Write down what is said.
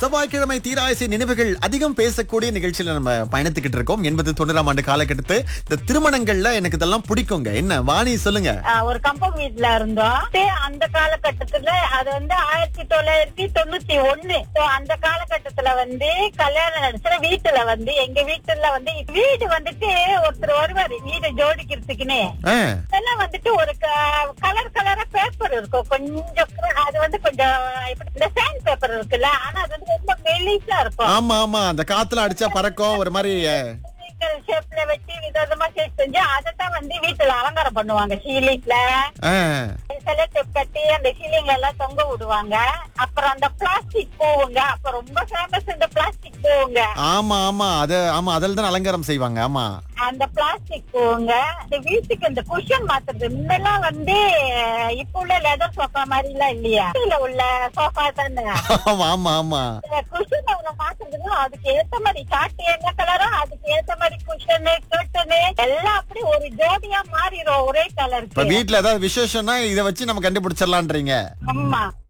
செவ்வாய்க்கிழமை தீராயசை நினைவுகள் அதிகம் பேசக்கூடிய நிகழ்ச்சியில நம்ம பயணித்துக்கிட்டு இருக்கோம். 80-90ஆம் ஆண்டு காலகட்டத்து இந்த திருமணங்கள்ல எனக்கு இதெல்லாம் பிடிக்குங்க. என்ன வாணி சொல்லுங்க. ஒரு கம்பம் வீட்டுல இருந்தோம். அந்த காலகட்டத்துல அது 1991. அந்த காலகட்டத்துல கல்யாணம் நடத்துற வீட்டுல எங்க வீட்டுல வீடு ஒருத்தர் வருவாரு வீடு ஜோடிக்கிறதுக்குன்னு. இதெல்லாம் ஒரு கலர் கலரா பேப்பர் இருக்கும். கொஞ்சம் அது கொஞ்சம் இந்த சாண்ட் பேப்பர் இருக்குல்ல, ஆனா அது ரொம்ப மெலிசா இருக்கும். ஆமா ஆமா, அந்த காத்துல அடிச்சா பறக்கும் ஒரு மாதிரி ஷேப்ல வச்சு விதவிதமா செஞ்சு அதைத்தான் வீட்டுல அலங்காரம் பண்ணுவாங்க. சீலிங்ல செலக்ட் கட்டி அந்த சீலிங்ல எல்லாம் தொங்க விடுவாங்க. அப்புறம் அந்த பிளாஸ்டிக் பூவுங்க, அப்ப ரொம்ப ஃபேமஸ் இந்த பிளாஸ்டிக் பூவுங்க. ஆமா ஆமா, அதுல தான் அலங்காரம் செய்வாங்க. ஆமா, அந்த பிளாஸ்டிக் பூவுங்க. இந்த வீட்டுக்கு இந்த குஷன் மாத்துறது முன்னெல்லாம் இப்ப உள்ள லெதர் சோஃபா மாதிரி எல்லாம் இல்லையா, உள்ள சோஃபா தானே. ஆமா ஆமா, குஷன் மாத்துறதுக்கு அதுக்கு ஏத்த மாதிரி சாட்டு என்ன கலரோ அதுக்கு ஏத்த மாதிரி குஷனு கர்ட்டனு எல்லாம் அப்படி ஒரு ஜோடியா மாறிடும் ஒரே கலர். வீட்டுல ஏதாவது விசேஷம்னா இதை வச்சு நம்ம கண்டுபிடிச்சிடலான்றீங்க. ஆமா.